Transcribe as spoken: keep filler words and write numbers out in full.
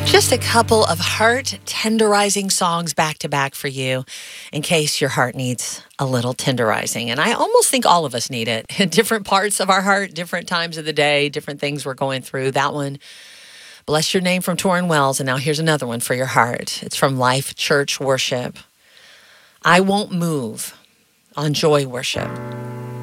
Just a couple of heart tenderizing songs back to back for you in case your heart needs a little tenderizing. And I almost think all of us need it in different parts of our heart, different times of the day, different things we're going through. That one, Bless Your Name from Torrin Wells. And now here's another one for your heart. It's from Life Church Worship. I Won't Move on Joy Worship.